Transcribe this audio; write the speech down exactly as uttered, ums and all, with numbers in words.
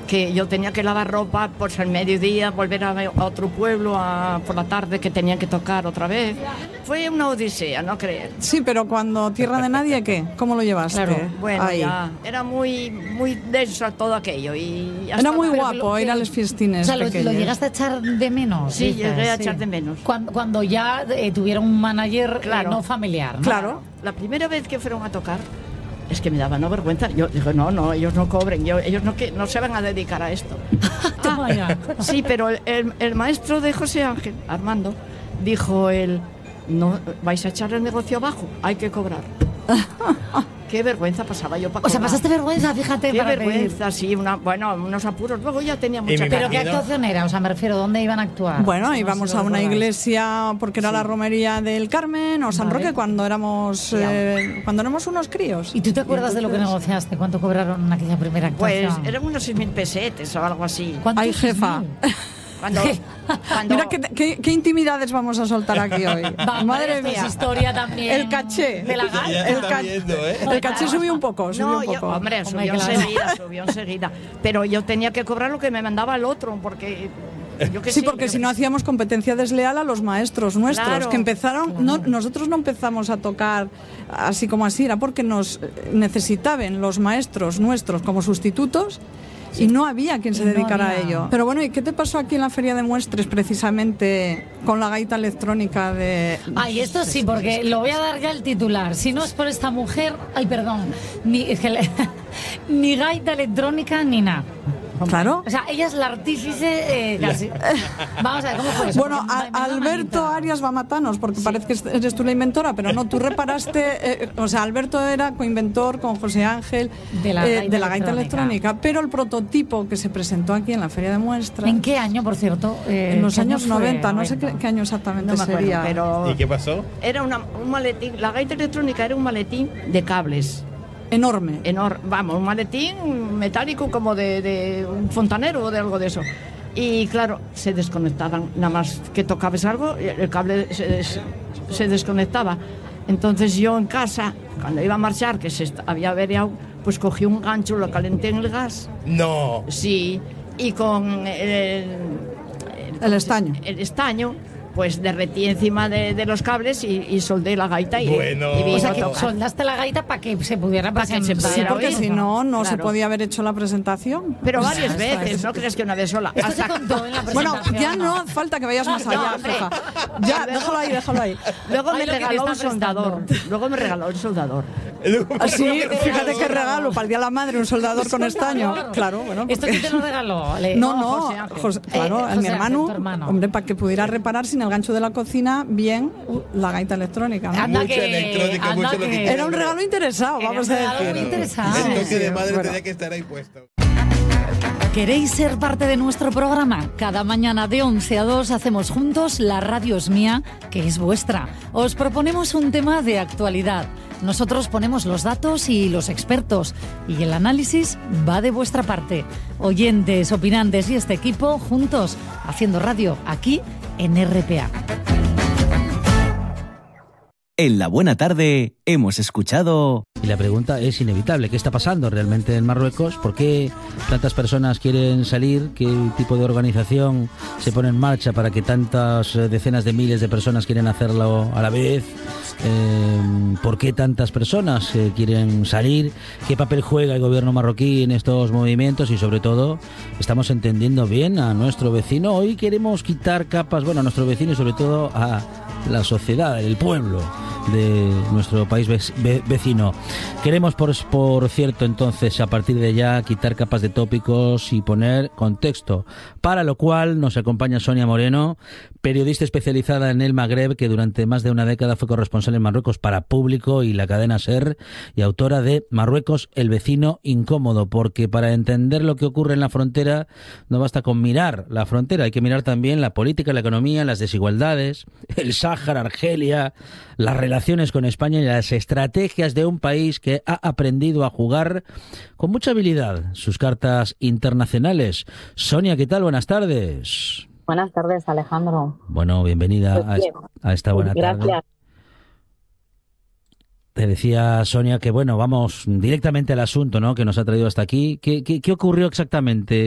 que yo tenía que lavar ropa pues al mediodía, volver a, a otro pueblo a, por la tarde, que tenían que tocar otra vez. Fue una odisea, ¿no crees? Sí, pero cuando Tierra de Nadie, ¿qué? ¿Cómo lo llevaste? Claro, bueno, ahí? ya, era muy, muy denso todo aquello. Y era muy guapo que, ir a los fiestines. O sea, lo, lo llegaste a echar de menos. Sí, dices, llegué a sí. echar de menos. Cuando, cuando ya eh, tuvieron un manager claro. eh, no familiar, ¿no? Claro. La primera vez que fueron a tocar, es que me daba no vergüenza. Yo digo, no, no, ellos no cobren, yo, ellos no, que, no se van a dedicar a esto. Toma ya. Sí, pero el, el, el maestro de José Ángel, Armando, dijo él, no vais a echar el negocio abajo, hay que cobrar. Qué vergüenza pasaba yo para cobrar. O sea, pasaste vergüenza, fíjate. Qué para vergüenza, pedir. sí, una, bueno, unos apuros. Luego ya tenía mucha... ¿Pero qué actuación era? O sea, me refiero, ¿dónde iban a actuar? Bueno, o sea, íbamos no a una recordáis. iglesia porque era sí. la romería del Carmen o San vale. Roque cuando éramos eh, cuando éramos unos críos. ¿Y tú te acuerdas entonces... de lo que negociaste? ¿Cuánto cobraron en aquella primera actuación? Pues eran unos seis mil pesetes o algo así. Ay, jefa. Cuando, cuando... Mira qué, qué, qué intimidades vamos a soltar aquí hoy. Va, Madre mía. mía. Historia también. El caché. De la gana. El, ca viendo, ¿eh? el caché subió un poco. Subió no, un poco. Yo, hombre, subió hombre, enseguida, claro. subió enseguida. Pero yo tenía que cobrar lo que me mandaba el otro, porque... Yo que sí, sé, porque yo... si no hacíamos competencia desleal a los maestros nuestros, claro, que empezaron, claro. no, nosotros no empezamos a tocar así como así, era porque nos necesitaban los maestros nuestros como sustitutos. Sí. Y no había quien se no dedicara había. a ello. Pero bueno, ¿y qué te pasó aquí en la Feria de Muestres precisamente con la gaita electrónica de...? Ay, esto sí, porque lo voy a dar ya el titular. Si no es por esta mujer... Ay, perdón. Ni, es que le, ni gaita electrónica ni nada. Claro. O sea, ella es la artífice eh, casi. Vamos a ver, ¿cómo fue eso? Bueno, a, Alberto Arias va a matarnos, porque sí. parece que eres tú la inventora, pero no, tú reparaste, eh, o sea, Alberto era coinventor con José Ángel de la, eh, gaita, de la gaita electrónica. electrónica, pero el prototipo que se presentó aquí en la Feria de Muestras... ¿En qué año, por cierto? Eh, en los años noventa, fue? no sé qué, qué año exactamente no me acuerdo, sería. Pero ¿Y qué pasó? Era una, un maletín, la gaita electrónica era un maletín de cables. Enorme. Enor vamos, un maletín metálico como de, de un fontanero o de algo de eso. Y claro, se desconectaban. Nada más que tocabas algo, el cable se, se desconectaba. Entonces yo en casa, cuando iba a marchar, que se había averiado, pues cogí un gancho, lo calenté en el gas. ¡No! Sí, y con el... El, el estaño. El estaño. Pues derretí encima de, de los cables y, y soldé la gaita y, bueno. y o sea, que soldaste la gaita para que se pudiera pasar. Sí, porque si no, no claro. se podía haber hecho la presentación. Pero varias veces, no crees que una vez sola. Esto se contó en la bueno, presentación. ya no hace falta que vayas más allá, no, jefa. Ya, déjalo ahí, déjalo ahí. Luego Ay, me lo regaló un prestando. soldador. Luego me regaló un soldador. Así, fíjate qué regalo, para el Día de la Madre, un soldador con estaño. Claro, bueno. ¿Esto quién te lo regaló? No, no, José José, claro, eh, a mi José hermano, Ángel, hermano, hombre, para que pudiera reparar sin el gancho de la cocina bien la gaita electrónica, ¿no? Anda mucho que, electrónica, anda mucho que, lo que era un regalo interesado, vamos a decir. Muy interesante. El toque de Sí, madre bueno. tenía que estar ahí puesto. ¿Queréis ser parte de nuestro programa? Cada mañana de once a dos hacemos juntos La Radio es mía, que es vuestra. Os proponemos un tema de actualidad. Nosotros ponemos los datos y los expertos. Y el análisis va de vuestra parte. Oyentes, opinantes y este equipo juntos, haciendo radio aquí en R P A. En La Buena Tarde hemos escuchado... Y la pregunta es inevitable. ¿Qué está pasando realmente en Marruecos? ¿Por qué tantas personas quieren salir? ¿Qué tipo de organización se pone en marcha para que tantas decenas de miles de personas quieren hacerlo a la vez? Eh, ¿Por qué tantas personas eh, quieren salir? ¿Qué papel juega el gobierno marroquí en estos movimientos? Y sobre todo, ¿estamos entendiendo bien a nuestro vecino? Hoy queremos quitar capas, bueno, a nuestro vecino y sobre todo a la sociedad, el pueblo de nuestro país ve- vecino. Queremos, por, por cierto, entonces, a partir de ya, quitar capas de tópicos y poner contexto, para lo cual nos acompaña Sonia Moreno, periodista especializada en el Magreb, que durante más de una década fue corresponsal en Marruecos para Público y la cadena SER, y autora de Marruecos, el vecino incómodo, porque para entender lo que ocurre en la frontera no basta con mirar la frontera, hay que mirar también la política, la economía, las desigualdades, el Sáhara, Argelia, las relaciones con España y las estrategias de un país que ha aprendido a jugar con mucha habilidad sus cartas internacionales. Sonia, ¿qué tal? Buenas tardes. Buenas tardes, Alejandro. Bueno, bienvenida Pues a, a esta buena Gracias. tarde. Te decía, Sonia, que bueno, vamos directamente al asunto, ¿no?, que nos ha traído hasta aquí. ¿Qué, qué, qué ocurrió exactamente